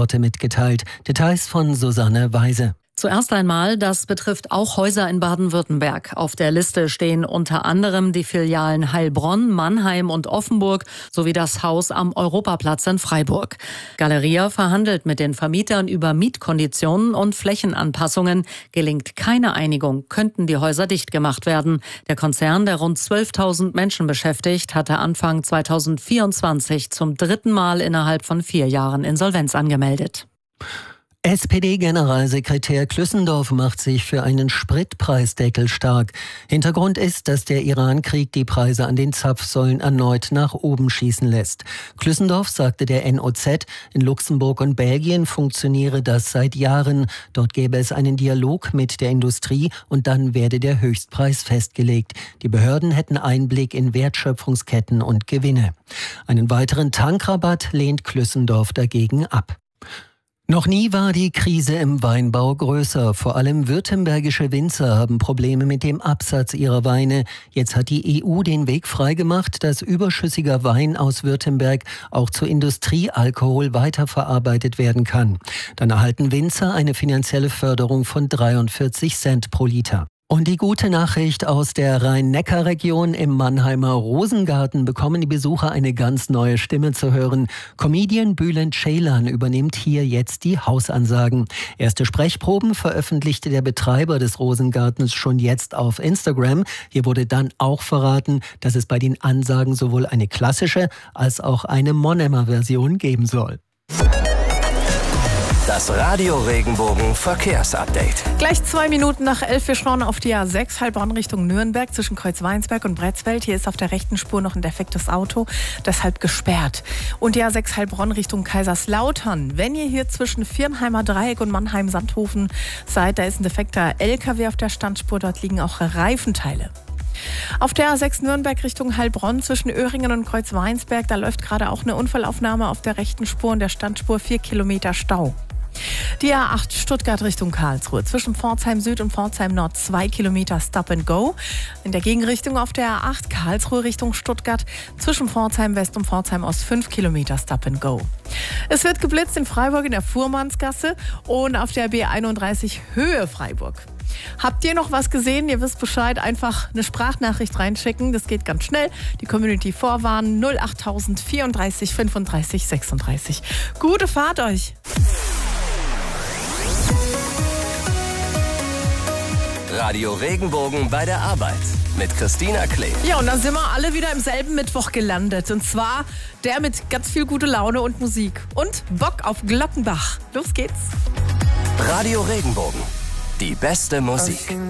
Standorte mitgeteilt. Details von Susanne Weise. Zuerst einmal, das betrifft auch Häuser in Baden-Württemberg. Auf der Liste stehen unter anderem die Filialen Heilbronn, Mannheim und Offenburg sowie das Haus am Europaplatz in Freiburg. Galeria verhandelt mit den Vermietern über Mietkonditionen und Flächenanpassungen. Gelingt keine Einigung, könnten die Häuser dicht gemacht werden. Der Konzern, der rund 12.000 Menschen beschäftigt, hatte Anfang 2024 zum 3. Mal innerhalb von 4 Jahren Insolvenz angemeldet. SPD-Generalsekretär Klüssendorf macht sich für einen Spritpreisdeckel stark. Hintergrund ist, dass der Iran-Krieg die Preise an den Zapfsäulen erneut nach oben schießen lässt. Klüssendorf sagte der NOZ, in Luxemburg und Belgien funktioniere das seit Jahren. Dort gäbe es einen Dialog mit der Industrie und dann werde der Höchstpreis festgelegt. Die Behörden hätten Einblick in Wertschöpfungsketten und Gewinne. Einen weiteren Tankrabatt lehnt Klüssendorf dagegen ab. Noch nie war die Krise im Weinbau größer. Vor allem württembergische Winzer haben Probleme mit dem Absatz ihrer Weine. Jetzt hat die EU den Weg freigemacht, dass überschüssiger Wein aus Württemberg auch zu Industriealkohol weiterverarbeitet werden kann. Dann erhalten Winzer eine finanzielle Förderung von 43 Cent pro Liter. Und die gute Nachricht aus der Rhein-Neckar-Region: im Mannheimer Rosengarten bekommen die Besucher eine ganz neue Stimme zu hören. Comedian Bülent Ceylan übernimmt hier jetzt die Hausansagen. Erste Sprechproben veröffentlichte der Betreiber des Rosengartens schon jetzt auf Instagram. Hier wurde dann auch verraten, dass es bei den Ansagen sowohl eine klassische als auch eine Monemer-Version geben soll. Das Radio Regenbogen Verkehrsupdate. Gleich 2 Minuten nach 11 wir schauen auf die A6 Heilbronn Richtung Nürnberg zwischen Kreuzweinsberg und Bretzfeld. Hier ist auf der rechten Spur noch ein defektes Auto, deshalb gesperrt. Und die A6 Heilbronn Richtung Kaiserslautern. Wenn ihr hier zwischen Viernheimer Dreieck und Mannheim-Sandhofen seid, da ist ein defekter LKW auf der Standspur. Dort liegen auch Reifenteile. Auf der A6 Nürnberg Richtung Heilbronn zwischen Öhringen und Kreuzweinsberg, da läuft gerade auch eine Unfallaufnahme auf der rechten Spur und der Standspur 4 Kilometer Stau. Die A8 Stuttgart Richtung Karlsruhe zwischen Pforzheim Süd und Pforzheim Nord 2 Kilometer Stop and Go. In der Gegenrichtung auf der A8 Karlsruhe Richtung Stuttgart zwischen Pforzheim West und Pforzheim Ost 5 Kilometer Stop and Go. Es wird geblitzt in Freiburg in der Fuhrmannsgasse und auf der B31 Höhe Freiburg. Habt ihr noch was gesehen? Ihr wisst Bescheid, einfach eine Sprachnachricht reinschicken. Das geht ganz schnell. Die Community vorwarnen 08000 34 35 36. Gute Fahrt euch! Radio Regenbogen bei der Arbeit mit Christina Klee. Ja, und dann sind wir alle wieder im selben Mittwoch gelandet. Und zwar der mit ganz viel gute Laune und Musik. Und Bock auf Glockenbach. Los geht's. Radio Regenbogen. Die beste Musik.